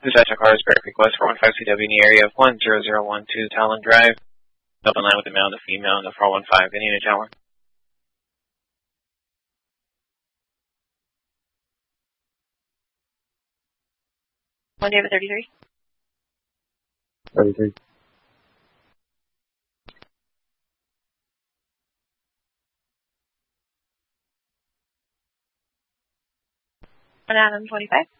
Dispatch cars, direct request for 15CW in the area of 10012 Talon Drive. Up in line with the male and the female in the 415 Indiana Tower. One David 33. 33. One Adam 25.